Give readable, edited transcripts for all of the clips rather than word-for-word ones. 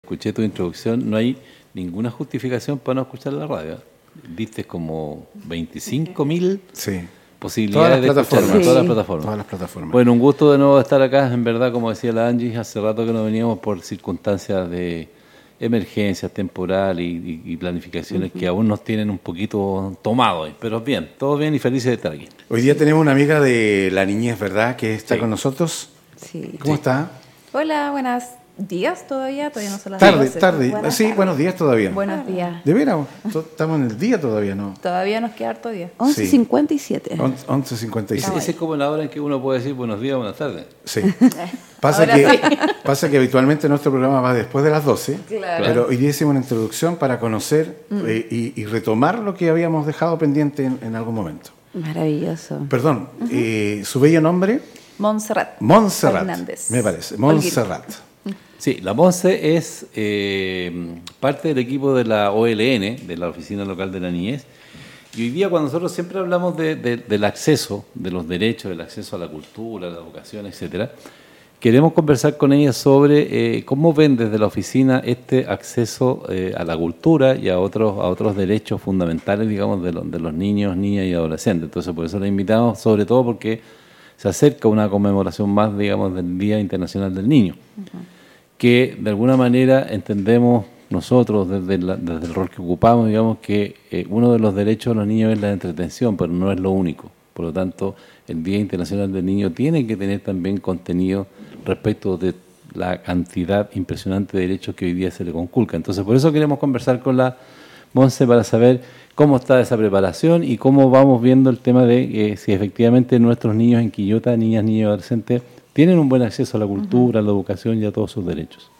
escuché tu introducción, no hay ninguna justificación para no escuchar la radio. Diste como 25.000 posibilidades de escuchar todas las plataformas. Bueno, un gusto de nuevo estar acá. En verdad, como decía la Angie, hace rato que no veníamos por circunstancias de emergencias temporales y planificaciones que aún nos tienen un poquito tomados. Pero bien, todo bien y felices de estar aquí. Hoy día tenemos una amiga de la niñez, ¿verdad?, que está con nosotros. Sí. ¿Cómo está? Hola, buenos días todavía no son las tarde. Sí, buenos días todavía. Buenos días. ¿De veras? Estamos en el día todavía, ¿no? Todavía nos queda harto día. 11:57. 11:57. Esa es como la hora en que uno puede decir buenos días, buenas tardes. Sí. Pasa que habitualmente nuestro programa va después de las 12, claro. Pero hoy día hicimos una introducción para conocer y retomar lo que habíamos dejado pendiente en algún momento. Maravilloso. Perdón, ¿su bello nombre? Montserrat Hernández. Me parece, Montserrat. Sí, la Monse es parte del equipo de la OLN, de la Oficina Local de la Niñez. Y hoy día, cuando nosotros siempre hablamos del acceso, de los derechos, del acceso a la cultura, a la educación, etcétera, queremos conversar con ella sobre cómo ven desde la oficina este acceso a la cultura y a otros derechos fundamentales, digamos, de los niños, niñas y adolescentes. Entonces, por eso la invitamos, sobre todo porque se acerca una conmemoración más, digamos, del Día Internacional del Niño, que de alguna manera entendemos nosotros desde el rol que ocupamos, digamos, que uno de los derechos de los niños es la entretención, pero no es lo único. Por lo tanto, el Día Internacional del Niño tiene que tener también contenido respecto de la cantidad impresionante de derechos que hoy día se le conculca. Entonces, por eso queremos conversar con la Monse para saber cómo está esa preparación y cómo vamos viendo el tema de si efectivamente nuestros niños en Quillota, niñas, niños y adolescentes, tienen un buen acceso a la cultura, a la educación y a todos sus derechos.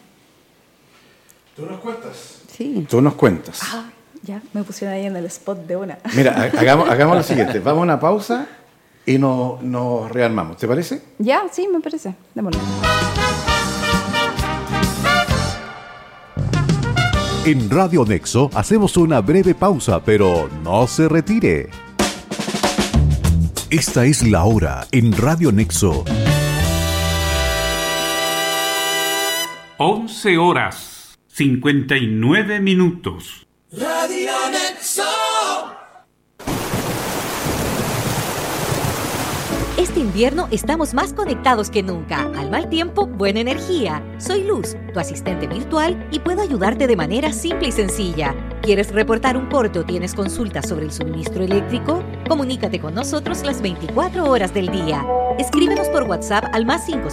¿Tú nos cuentas? Sí. Tú nos cuentas. Ya, me pusieron ahí en el spot de una. Mira, hagamos lo siguiente. Vamos a una pausa y nos rearmamos. ¿Te parece? Ya, sí, me parece. Démosle. En Radio Nexo hacemos una breve pausa, pero no se retire. Esta es la hora en Radio Nexo. 11:59. Radio Nexo. Este invierno estamos más conectados que nunca. Al mal tiempo, buena energía. Soy Luz, tu asistente virtual, y puedo ayudarte de manera simple y sencilla. ¿Quieres reportar un corte o tienes consultas sobre el suministro eléctrico? Comunícate con nosotros las 24 horas del día. Escríbenos por WhatsApp al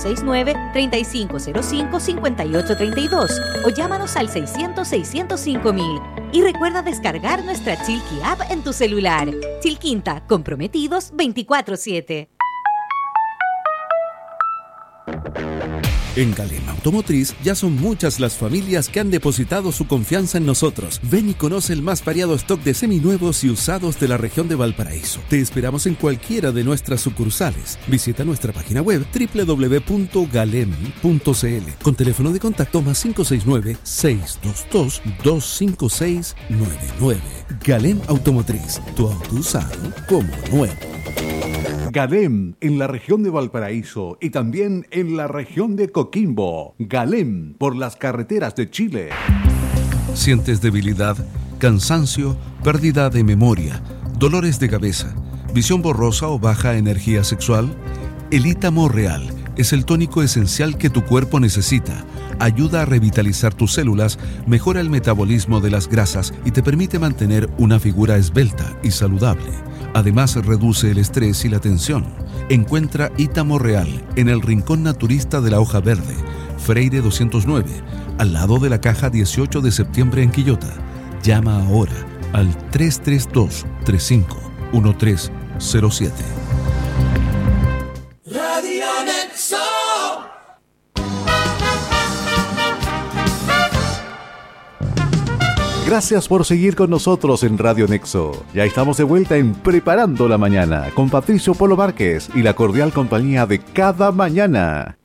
+569-3505-5832 o llámanos al 600-605-000. Y recuerda descargar nuestra Chilqui App en tu celular. Chilquinta, comprometidos 24/7. En Galem Automotriz ya son muchas las familias que han depositado su confianza en nosotros. Ven y conoce el más variado stock de seminuevos y usados de la región de Valparaíso. Te esperamos en cualquiera de nuestras sucursales. Visita nuestra página web www.galem.cl con teléfono de contacto +569-622-25699. Galem Automotriz, tu auto usado como nuevo. Galem en la región de Valparaíso y también en la región de Coquimbo. Galem por las carreteras de Chile. ¿Sientes debilidad, cansancio, pérdida de memoria, dolores de cabeza, visión borrosa o baja energía sexual? El Ítamo Real es el tónico esencial que tu cuerpo necesita. Ayuda a revitalizar tus células, mejora el metabolismo de las grasas y te permite mantener una figura esbelta y saludable. Además, reduce el estrés y la tensión. Encuentra Ítamo Real en el Rincón Naturista de la Hoja Verde, Freire 209, al lado de la Caja 18 de septiembre en Quillota. Llama ahora al 332-35-1307. Radio Nexo. Gracias por seguir con nosotros en Radio Nexo. Ya estamos de vuelta en Preparando la Mañana con Patricio Polo Márquez y la cordial compañía de cada mañana.